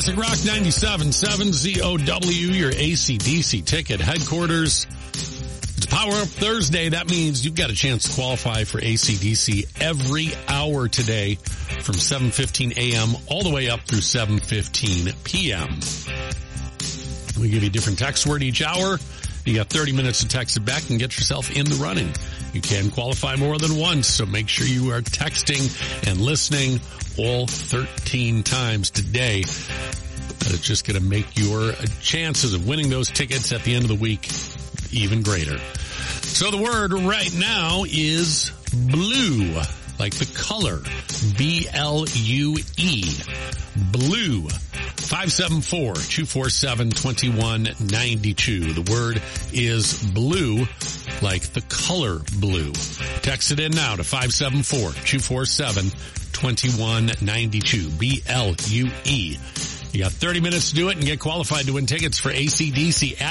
Classic Rock 97.7 ZOW, your AC/DC ticket headquarters. It's Power Up Thursday. That means you've got a chance to qualify for AC/DC every hour today from 7:15 a.m. all the way up through 7:15 p.m. We give you a different text word each hour. You got 30 minutes to text it back and get yourself in the running. You can qualify more than once, so make sure you are texting and listening all 13 times today. It's just going to make your chances of winning those tickets at the end of the week even greater. So the word right now is blue, like the color, B-L-U-E, blue. 574-247-2192. The word is blue, like the color blue. Text it in now to 574-247-2192. B-L-U-E. You got 30 minutes to do it and get qualified to win tickets for AC/DC at